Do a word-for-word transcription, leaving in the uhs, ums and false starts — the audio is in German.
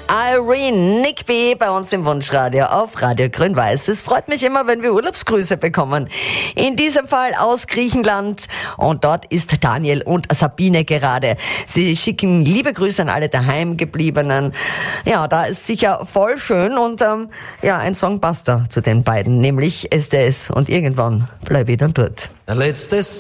Irene Nickby bei uns im Wunschradio auf Radio Grün-Weiß. Es freut mich immer, wenn wir Urlaubsgrüße bekommen. In diesem Fall aus Griechenland. Und dort ist Daniel und Sabine gerade. Sie schicken liebe Grüße an alle Daheimgebliebenen. Ja, da ist sicher voll schön. Und ähm, ja, ein Song passt da zu den beiden, nämlich S D S. Und irgendwann bleibe ich dann dort. Der letzte